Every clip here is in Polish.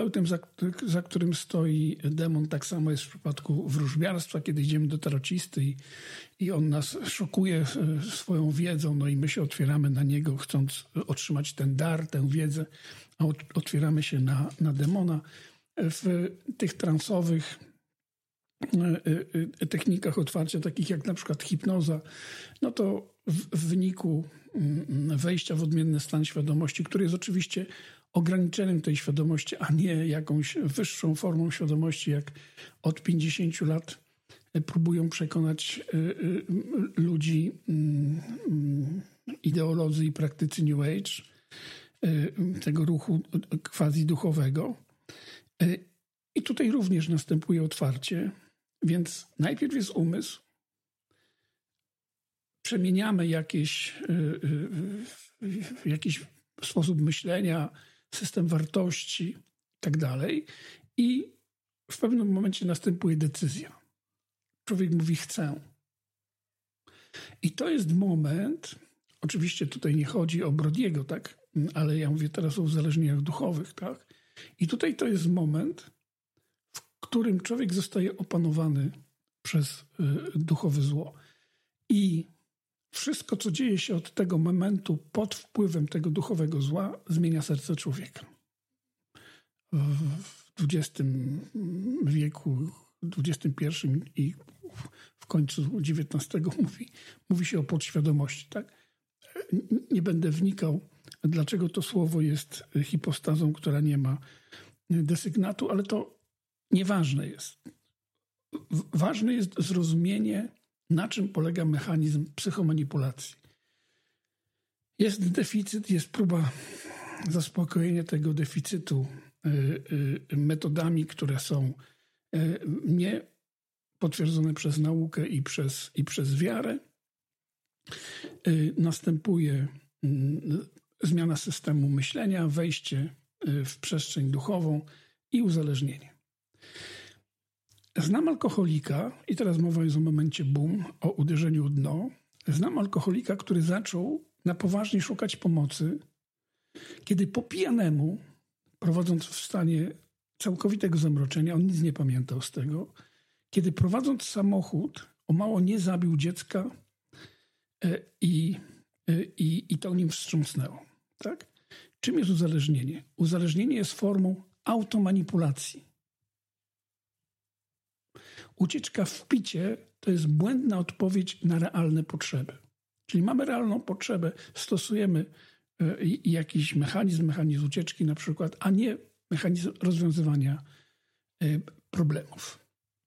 terapeutem, za którym stoi demon. Tak samo jest w przypadku wróżbiarstwa, kiedy idziemy do tarocisty i on nas szokuje swoją wiedzą, no i my się otwieramy na niego, chcąc otrzymać ten dar, tę wiedzę, a otwieramy się na demona. W tych transowych technikach otwarcia, takich jak na przykład hipnoza, no to w wyniku wejścia w odmienny stan świadomości, który jest oczywiście ograniczeniem tej świadomości, a nie jakąś wyższą formą świadomości, jak od 50 lat próbują przekonać ludzi ideolodzy i praktycy New Age, tego ruchu quasi-duchowego. I tutaj również następuje otwarcie, więc najpierw jest umysł, przemieniamy jakiś sposób myślenia, system wartości i tak dalej i w pewnym momencie następuje decyzja. Człowiek mówi chcę. I to jest moment, oczywiście tutaj nie chodzi o Brodiego, tak, ale ja mówię teraz o uzależnieniach duchowych, tak. I tutaj to jest moment, w którym człowiek zostaje opanowany przez duchowe zło. I wszystko, co dzieje się od tego momentu pod wpływem tego duchowego zła, zmienia serce człowieka. W XX wieku, XXI i w końcu XIX mówi się o podświadomości. Tak? Nie będę wnikał, dlaczego to słowo jest hipostazą, która nie ma desygnatu, ale to nieważne jest. Ważne jest zrozumienie, na czym polega mechanizm psychomanipulacji. Jest deficyt, jest próba zaspokojenia tego deficytu metodami, które są nie potwierdzone przez naukę i przez wiarę. Następuje zmiana systemu myślenia, wejście w przestrzeń duchową i uzależnienie. Znam alkoholika, i teraz mowa jest o momencie boom, o uderzeniu w dno. Znam alkoholika, który zaczął na poważnie szukać pomocy, kiedy po pijanemu, prowadząc w stanie całkowitego zamroczenia, on nic nie pamiętał z tego, kiedy prowadząc samochód, o mało nie zabił dziecka i to nim wstrząsnęło. Tak? Czym jest uzależnienie? Uzależnienie jest formą automanipulacji. Ucieczka w picie to jest błędna odpowiedź na realne potrzeby. Czyli mamy realną potrzebę, stosujemy jakiś mechanizm ucieczki na przykład, a nie mechanizm rozwiązywania problemów.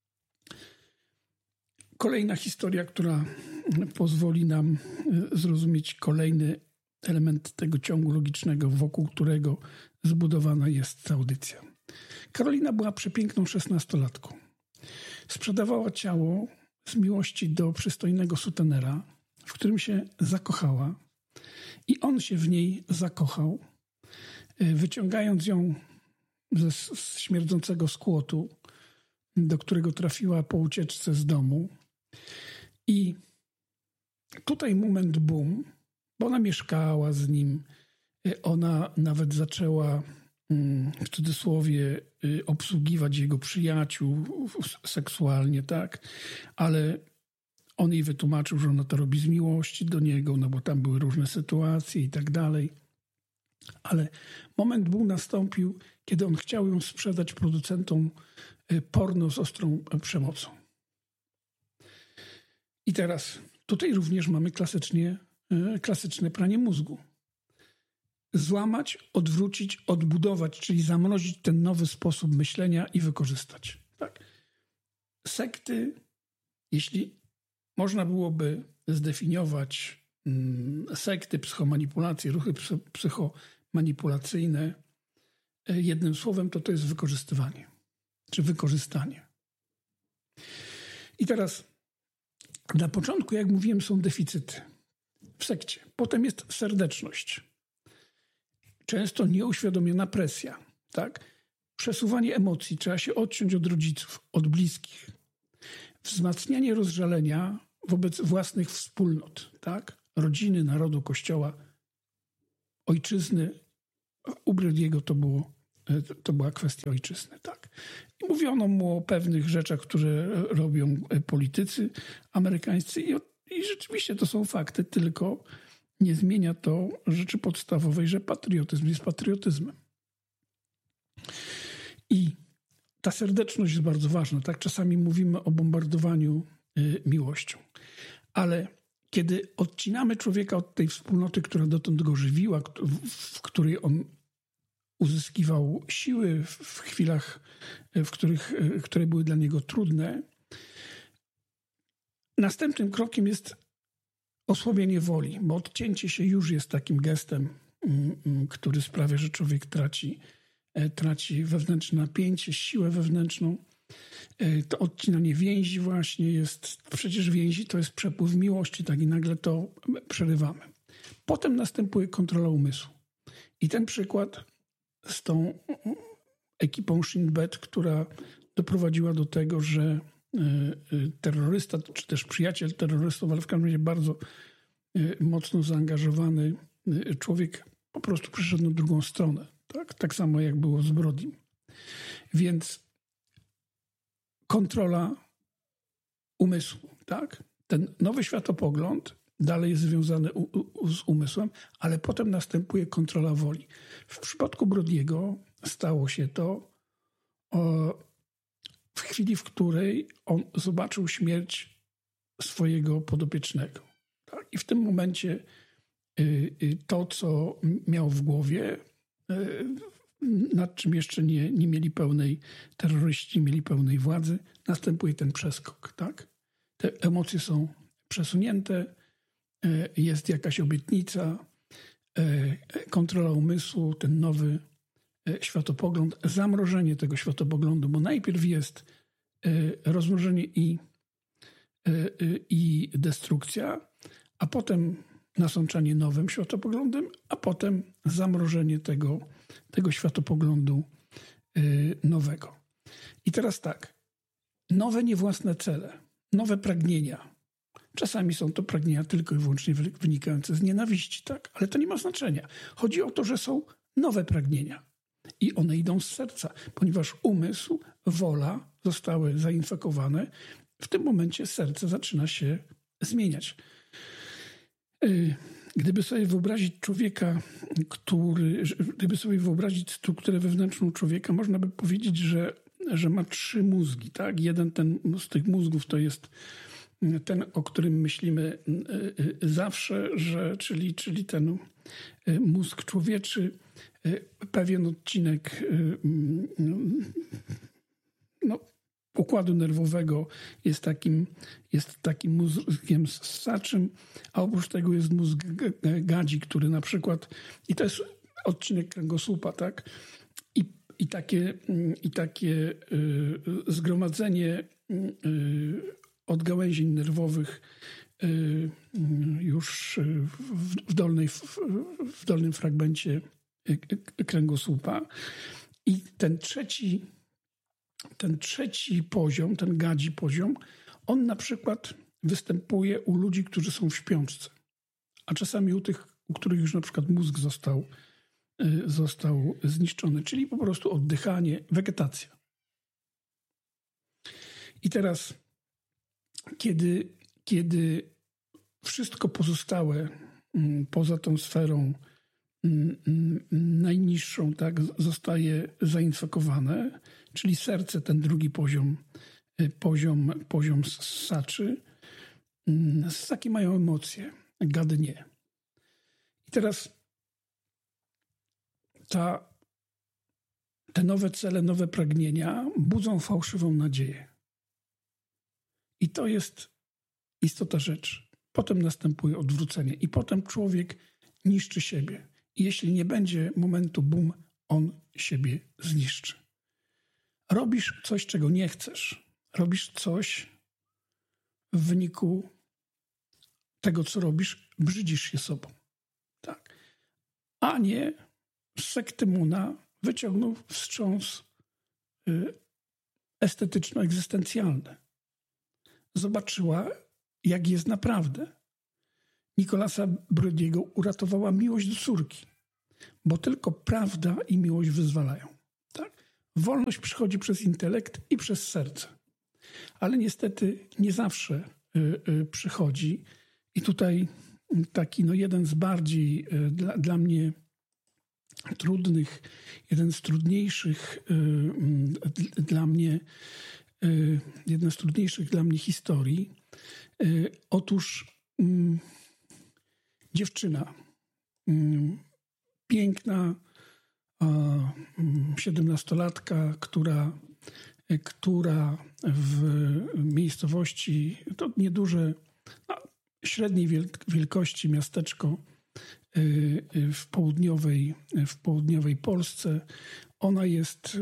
Kolejna historia, która pozwoli nam zrozumieć kolejny element tego ciągu logicznego, wokół którego zbudowana jest ta audycja. Karolina była przepiękną 16-latką. Sprzedawała ciało z miłości do przystojnego sutenera, w którym się zakochała i on się w niej zakochał, wyciągając ją ze śmierdzącego skłotu, do którego trafiła po ucieczce z domu. I tutaj moment boom, bo ona mieszkała z nim, ona nawet zaczęła w cudzysłowie obsługiwać jego przyjaciół seksualnie, tak? Ale on jej wytłumaczył, że ona to robi z miłości do niego, no bo tam były różne sytuacje i tak dalej. Ale moment boom nastąpił, kiedy on chciał ją sprzedać producentom porno z ostrą przemocą. I teraz tutaj również mamy klasyczne pranie mózgu. Złamać, odwrócić, odbudować, czyli zamrozić ten nowy sposób myślenia i wykorzystać. Tak? Sekty, jeśli można byłoby zdefiniować sekty, psychomanipulacje, ruchy psychomanipulacyjne jednym słowem, to jest wykorzystywanie, czy wykorzystanie. I teraz na początku, jak mówiłem, są deficyty w sekcie. Potem jest serdeczność. Często nieuświadomiona presja, tak? Przesuwanie emocji, trzeba się odciąć od rodziców, od bliskich. Wzmacnianie rozżalenia wobec własnych wspólnot, tak? Rodziny, narodu, kościoła, ojczyzny. U Brodiego to było to była kwestia ojczyzny. Tak. I mówiono mu o pewnych rzeczach, które robią politycy amerykańscy i rzeczywiście to są fakty, tylko nie zmienia to rzeczy podstawowej, że patriotyzm jest patriotyzmem. I ta serdeczność jest bardzo ważna. Tak? Czasami mówimy o bombardowaniu miłością. Ale kiedy odcinamy człowieka od tej wspólnoty, która dotąd go żywiła, w której on uzyskiwał siły w chwilach, które były dla niego trudne, następnym krokiem jest osłabienie woli, bo odcięcie się już jest takim gestem, który sprawia, że człowiek traci wewnętrzne napięcie, siłę wewnętrzną. To odcinanie więzi właśnie jest, przecież więzi to jest przepływ miłości, tak i nagle to przerywamy. Potem następuje kontrola umysłu. I ten przykład z tą ekipą Shin Bet, która doprowadziła do tego, że terrorysta, czy też przyjaciel terrorystów, ale w każdym razie bardzo mocno zaangażowany człowiek po prostu przyszedł na drugą stronę. Tak samo jak było z Brodim. Więc kontrola umysłu. Tak? Ten nowy światopogląd dalej jest związany z umysłem, ale potem następuje kontrola woli. W przypadku Brodiego stało się to w chwili, w której on zobaczył śmierć swojego podopiecznego. Tak? I w tym momencie to, co miał w głowie, nad czym jeszcze nie mieli terroryści mieli pełnej władzy, następuje ten przeskok. Tak? Te emocje są przesunięte, jest jakaś obietnica, kontrola umysłu, ten nowy światopogląd, zamrożenie tego światopoglądu, bo najpierw jest rozmrożenie i destrukcja, a potem nasączanie nowym światopoglądem, a potem zamrożenie tego światopoglądu nowego. I teraz tak, nowe niewłasne cele, nowe pragnienia. Czasami są to pragnienia tylko i wyłącznie wynikające z nienawiści, tak? Ale to nie ma znaczenia. Chodzi o to, że są nowe pragnienia i one idą z serca, ponieważ umysł, wola zostały zainfekowane. W tym momencie serce zaczyna się zmieniać. Gdyby sobie wyobrazić człowieka, gdyby sobie wyobrazić strukturę wewnętrzną człowieka, można by powiedzieć, że ma 3 mózgi. Tak? Jeden z tych mózgów to jest ten, o którym myślimy zawsze, czyli ten mózg człowieczy, pewien odcinek układu nerwowego jest takim mózgiem ssaczym, a oprócz tego jest mózg gadzi, który na przykład, i to jest odcinek kręgosłupa, tak? I takie zgromadzenie odgałęzień nerwowych już w dolnym fragmencie kręgosłupa. I ten trzeci poziom, ten gadzi poziom, on na przykład występuje u ludzi, którzy są w śpiączce, a czasami u tych, u których już na przykład mózg został zniszczony, czyli po prostu oddychanie, wegetacja. I teraz, kiedy wszystko pozostałe poza tą sferą najniższą, tak, zostaje zainfekowane, czyli serce, ten drugi poziom ssaczy. Ssaki mają emocje, gady nie. I teraz te nowe cele, nowe pragnienia budzą fałszywą nadzieję. I to jest istota rzeczy. Potem następuje odwrócenie i potem człowiek niszczy siebie. I jeśli nie będzie momentu boom, on siebie zniszczy. Robisz coś, czego nie chcesz. Robisz coś w wyniku tego, co robisz, brzydzisz się sobą. Tak. A nie Sektymuna wyciągnął wstrząs estetyczno-egzystencjalny. Zobaczyła, jak jest naprawdę. Nicolasa Brodiego uratowała miłość do córki, bo tylko prawda i miłość wyzwalają. Wolność przychodzi przez intelekt i przez serce. Ale niestety nie zawsze przychodzi. I tutaj taki jeden z bardziej dla mnie trudnych, jeden z trudniejszych jedna z trudniejszych dla mnie historii. Otóż dziewczyna, piękna 17-latka, która w miejscowości, to nieduże, średniej wielkości miasteczko w południowej Polsce. Ona jest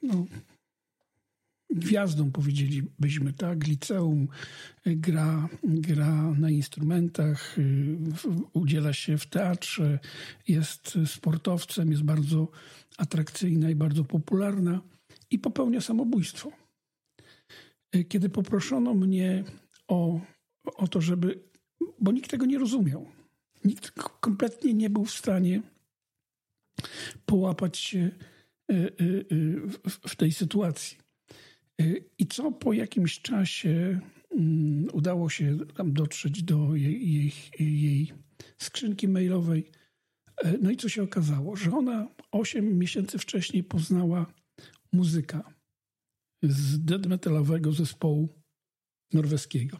gwiazdą, powiedzielibyśmy, tak? Liceum, gra na instrumentach, udziela się w teatrze, jest sportowcem, jest bardzo atrakcyjna i bardzo popularna i popełnia samobójstwo. Kiedy poproszono mnie o to, bo nikt tego nie rozumiał. Nikt kompletnie nie był w stanie połapać się w tej sytuacji. I co po jakimś czasie udało się tam dotrzeć do jej skrzynki mailowej. No i co się okazało? Że ona 8 miesięcy wcześniej poznała muzyka z death metalowego zespołu norweskiego.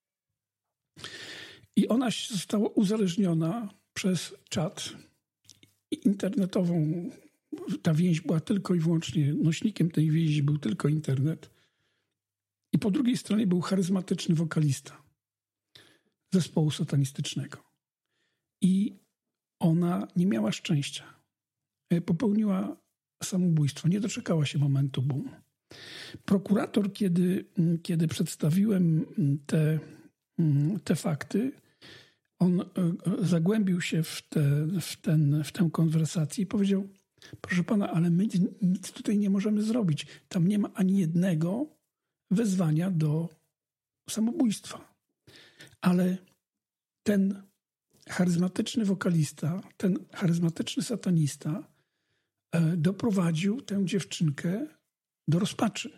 I ona została uzależniona przez czat internetową. Ta więź była tylko i wyłącznie, nośnikiem tej więzi był tylko internet. I po drugiej stronie był charyzmatyczny wokalista zespołu satanistycznego. I ona nie miała szczęścia. Popełniła samobójstwo. Nie doczekała się momentu boom. Prokurator, kiedy przedstawiłem te fakty, on zagłębił się w tę konwersację i powiedział: proszę pana, ale my nic tutaj nie możemy zrobić. Tam nie ma ani jednego wezwania do samobójstwa. Ale ten charyzmatyczny wokalista, ten charyzmatyczny satanista doprowadził tę dziewczynkę do rozpaczy.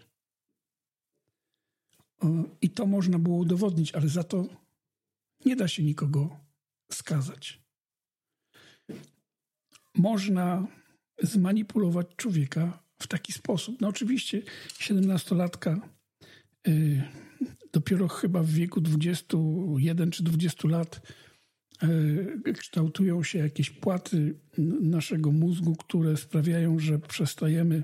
I to można było udowodnić, ale za to nie da się nikogo skazać. Można zmanipulować człowieka w taki sposób. No oczywiście 17-latka dopiero chyba w wieku 21 czy 20 lat kształtują się jakieś płaty naszego mózgu, które sprawiają, że przestajemy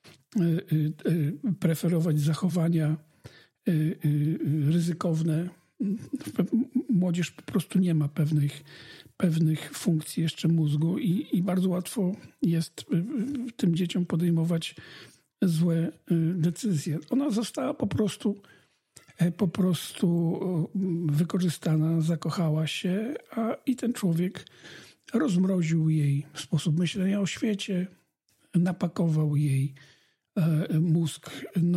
preferować zachowania ryzykowne. Młodzież po prostu nie ma pewnych funkcji jeszcze mózgu i bardzo łatwo jest tym dzieciom podejmować złe decyzje. Ona została po prostu wykorzystana, zakochała się, i ten człowiek rozmroził jej sposób myślenia o świecie, napakował jej mózg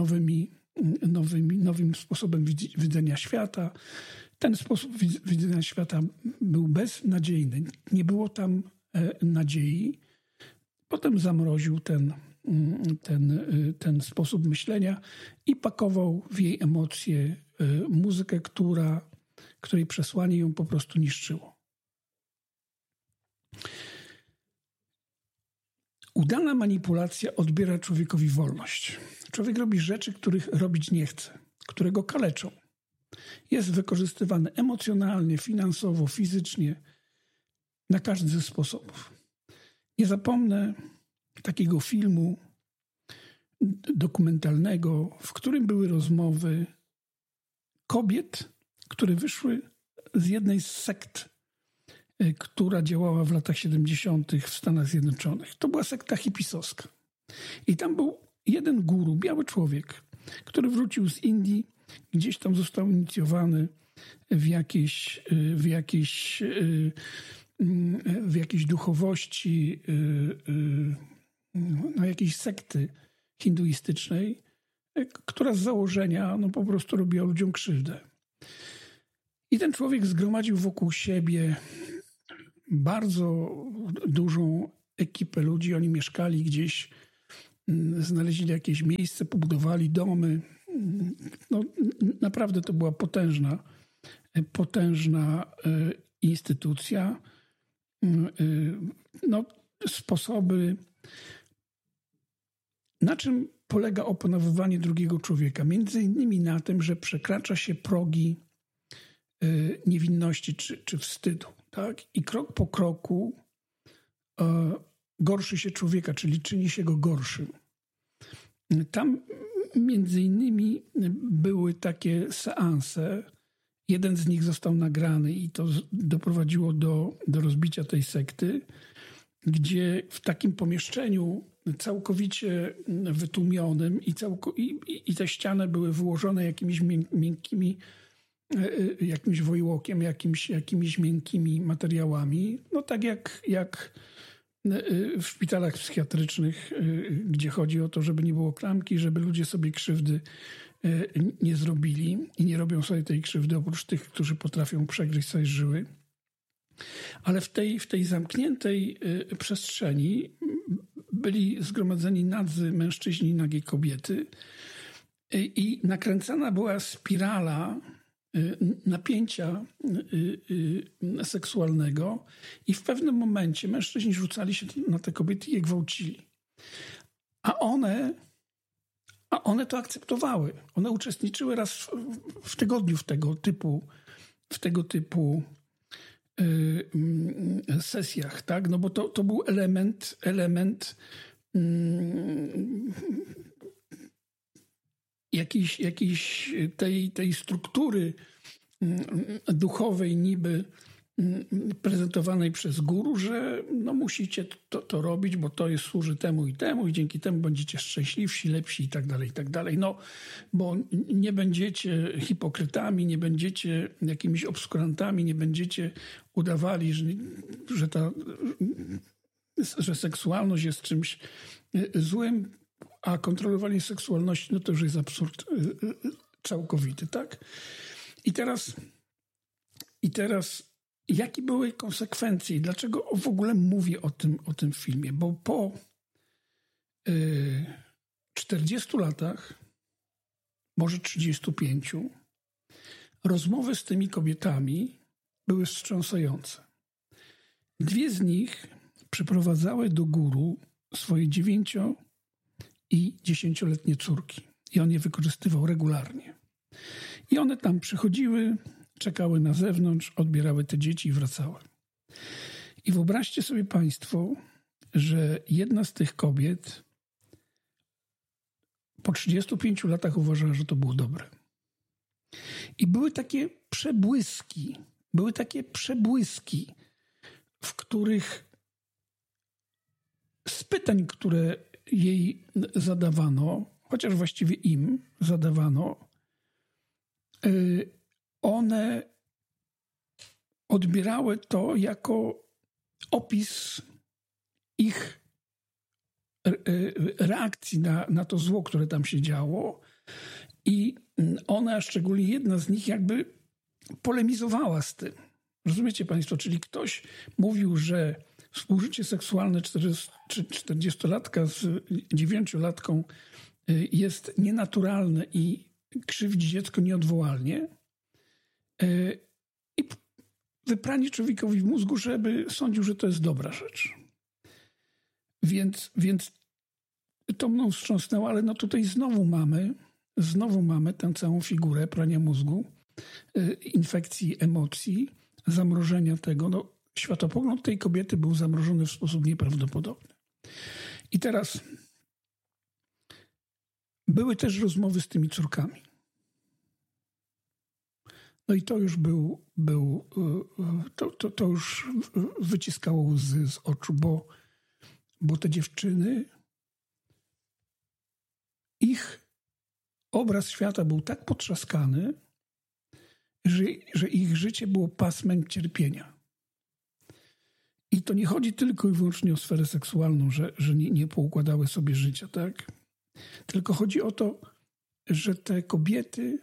nowym sposobem widzenia świata. Ten sposób widzenia świata był beznadziejny. Nie było tam nadziei. Potem zamroził ten sposób myślenia i pakował w jej emocje muzykę, której przesłanie ją po prostu niszczyło. Udana manipulacja odbiera człowiekowi wolność. Człowiek robi rzeczy, których robić nie chce, które go kaleczą. Jest wykorzystywany emocjonalnie, finansowo, fizycznie, na każdy ze sposobów. Nie zapomnę takiego filmu dokumentalnego, w którym były rozmowy kobiet, które wyszły z jednej z sekt, która działała w latach 70. w Stanach Zjednoczonych. To była sekta hipisowska. I tam był jeden guru, biały człowiek, który wrócił z Indii, gdzieś tam został inicjowany w jakiejś duchowości, jakiejś sekty hinduistycznej, która z założenia po prostu robiła ludziom krzywdę. I ten człowiek zgromadził wokół siebie bardzo dużą ekipę ludzi. Oni mieszkali gdzieś znaleźli jakieś miejsce, pobudowali domy. No, naprawdę to była potężna instytucja. No, sposoby. Na czym polega opanowywanie drugiego człowieka? Między innymi na tym, że przekracza się progi niewinności czy wstydu. Tak? I krok po kroku gorszy się człowieka, czyli czyni się go gorszym. Tam między innymi były takie seanse. Jeden z nich został nagrany i to doprowadziło do rozbicia tej sekty, gdzie w takim pomieszczeniu całkowicie wytłumionym i te ściany były wyłożone jakimiś miękkimi, jakimś wojłokiem, jakimiś miękkimi materiałami. No tak jak w szpitalach psychiatrycznych, gdzie chodzi o to, żeby nie było klamki, żeby ludzie sobie krzywdy nie zrobili i nie robią sobie tej krzywdy oprócz tych, którzy potrafią przegryźć sobie żyły. Ale w tej zamkniętej przestrzeni byli zgromadzeni nadzy mężczyźni i nagie kobiety i nakręcana była spirala napięcia seksualnego i w pewnym momencie mężczyźni rzucali się na te kobiety i je gwałcili. A one to akceptowały. One uczestniczyły raz w tygodniu w tego typu sesjach, tak? No bo to był element jakiejś tej struktury duchowej niby prezentowanej przez guru, że no musicie to robić, bo to służy temu i dzięki temu będziecie szczęśliwsi, lepsi i tak dalej. No, bo nie będziecie hipokrytami, nie będziecie jakimiś obskurantami, nie będziecie udawali, że seksualność jest czymś złym, a kontrolowanie seksualności, no to już jest absurd całkowity, tak? I teraz jakie były konsekwencje i dlaczego w ogóle mówię o tym filmie? Bo po 40 latach, może 35, rozmowy z tymi kobietami były wstrząsające. 2 z nich przyprowadzały do guru swoje 9 i 10-letnie córki. I on je wykorzystywał regularnie. I one tam przychodziły, czekały na zewnątrz, odbierały te dzieci i wracały. I wyobraźcie sobie państwo, że jedna z tych kobiet po 35 latach uważała, że to było dobre. I były takie przebłyski, w których z pytań, które jej zadawano, chociaż właściwie im zadawano, one odbierały to jako opis ich reakcji na to zło, które tam się działo. I ona, a szczególnie jedna z nich, jakby polemizowała z tym. Rozumiecie państwo? Czyli ktoś mówił, że współżycie seksualne 40-latka z 9-latką jest nienaturalne i krzywdzi dziecko nieodwołalnie. I wypranie człowiekowi w mózgu, żeby sądził, że to jest dobra rzecz. Więc to mną wstrząsnęło, ale no tutaj znowu mamy tę całą figurę prania mózgu, infekcji emocji, zamrożenia tego. No, światopogląd tej kobiety był zamrożony w sposób nieprawdopodobny. I teraz były też rozmowy z tymi córkami. No i to już to już wyciskało łzy z oczu, bo te dziewczyny, ich obraz świata był tak potrzaskany, że ich życie było pasmem cierpienia. I to nie chodzi tylko i wyłącznie o sferę seksualną, że nie poukładały sobie życia, tak? Tylko chodzi o to, że te kobiety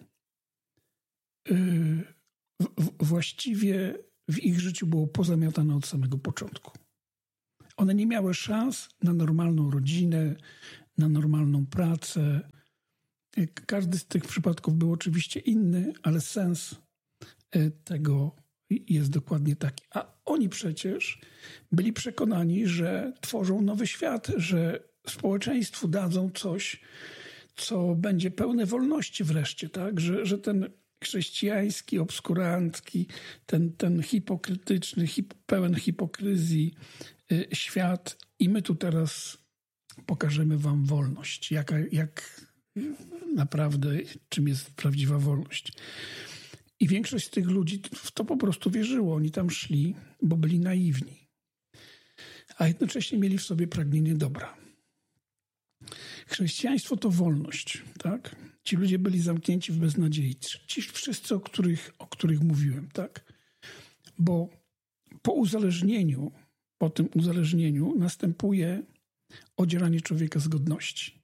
właściwie w ich życiu było pozamiatane od samego początku. One nie miały szans na normalną rodzinę, na normalną pracę. Każdy z tych przypadków był oczywiście inny, ale sens tego jest dokładnie taki. A oni przecież byli przekonani, że tworzą nowy świat, że społeczeństwu dadzą coś, co będzie pełne wolności wreszcie, tak? Że ten chrześcijański, obskurancki, ten hipokrytyczny, pełen hipokryzji świat i my tu teraz pokażemy wam wolność. Jak naprawdę, czym jest prawdziwa wolność. I większość z tych ludzi w to po prostu wierzyło. Oni tam szli, bo byli naiwni. A jednocześnie mieli w sobie pragnienie dobra. Chrześcijaństwo to wolność, tak? Ci ludzie byli zamknięci w beznadziei. Ci wszyscy, o których mówiłem, tak? Bo po tym uzależnieniu następuje odzieranie człowieka z godności.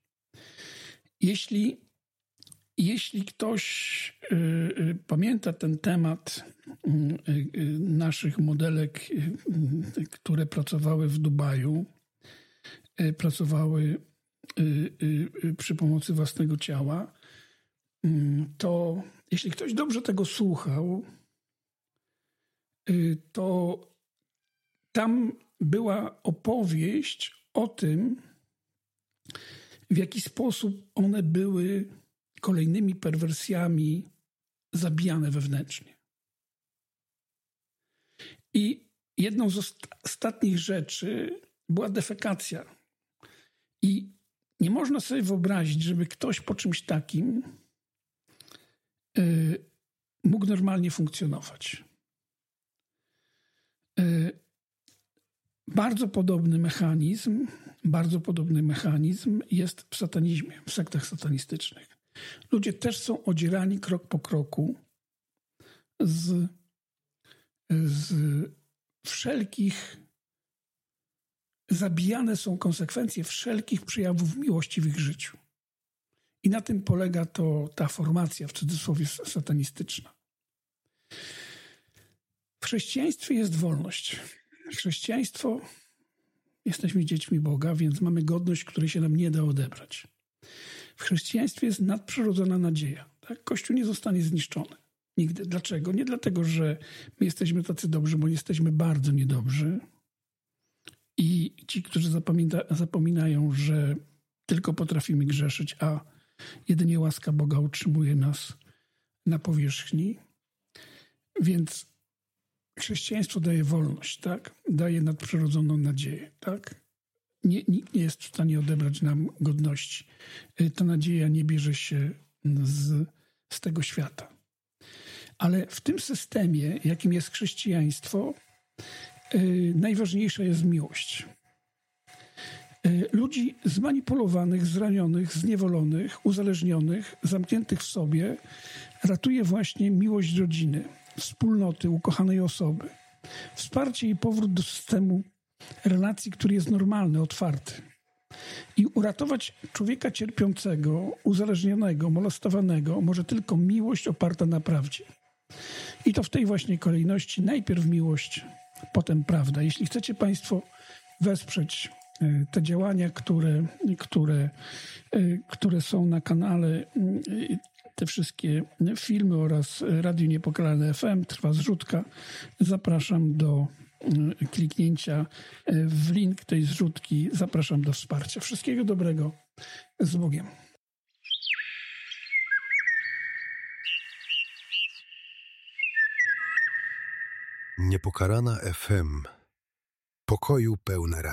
Jeśli ktoś pamięta ten temat naszych modelek, które pracowały w Dubaju, pracowały przy pomocy własnego ciała, to jeśli ktoś dobrze tego słuchał, to tam była opowieść o tym, w jaki sposób one były kolejnymi perwersjami zabijane wewnętrznie. I jedną z ostatnich rzeczy była defekacja. I nie można sobie wyobrazić, żeby ktoś po czymś takim mógł normalnie funkcjonować. Bardzo podobny mechanizm jest w satanizmie, w sektach satanistycznych. Ludzie też są odzierani krok po kroku z wszelkich, zabijane są konsekwencje wszelkich przejawów miłości w ich życiu. I na tym polega ta formacja, w cudzysłowie, satanistyczna. W chrześcijaństwie jest wolność. Chrześcijaństwo, jesteśmy dziećmi Boga, więc mamy godność, której się nam nie da odebrać. W chrześcijaństwie jest nadprzyrodzona nadzieja. Tak? Kościół nie zostanie zniszczony. Nigdy. Dlaczego? Nie dlatego, że my jesteśmy tacy dobrzy, bo jesteśmy bardzo niedobrzy. I ci, którzy zapominają, że tylko potrafimy grzeszyć, a jedynie łaska Boga utrzymuje nas na powierzchni. Więc chrześcijaństwo daje wolność, tak? Daje nadprzyrodzoną nadzieję, tak? Nikt nie jest w stanie odebrać nam godności. Ta nadzieja nie bierze się z tego świata. Ale w tym systemie, jakim jest chrześcijaństwo, najważniejsza jest miłość. Ludzi zmanipulowanych, zranionych, zniewolonych, uzależnionych, zamkniętych w sobie ratuje właśnie miłość rodziny, wspólnoty, ukochanej osoby. Wsparcie i powrót do systemu relacji, który jest normalny, otwarty. I uratować człowieka cierpiącego, uzależnionego, molestowanego może tylko miłość oparta na prawdzie. I to w tej właśnie kolejności. Najpierw miłość, potem prawda. Jeśli chcecie Państwo wesprzeć te działania, które są na kanale, te wszystkie filmy oraz Radio Niepokalane FM, trwa zrzutka. Zapraszam do kliknięcia w link tej zrzutki. Zapraszam do wsparcia. Wszystkiego dobrego. Z Bogiem. Niepokalana FM. Pokoju pełne radio.